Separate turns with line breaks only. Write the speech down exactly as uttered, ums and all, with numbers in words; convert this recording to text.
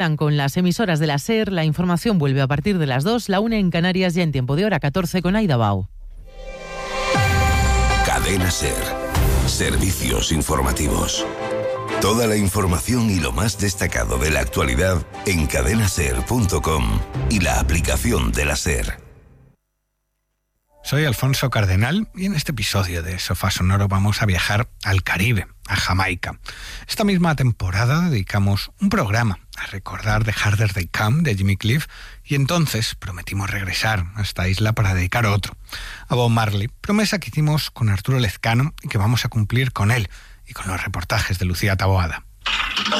Con las emisoras de la SER, la información vuelve a partir de las dos, la una en Canarias, ya en tiempo de hora catorce con Aida Bau.
Cadena SER. Servicios informativos. Toda la información y lo más destacado de la actualidad en cadena ser punto com y la aplicación de la SER.
Soy Alfonso Cardenal y en este episodio de Sofá Sonoro vamos a viajar al Caribe, a Jamaica. Esta misma temporada dedicamos un programa a recordar The Harder They Come de Jimmy Cliff y entonces prometimos regresar a esta isla para dedicar otro, a Bob Marley, promesa que hicimos con Arturo Lezcano y que vamos a cumplir con él y con los reportajes de Lucía Taboada.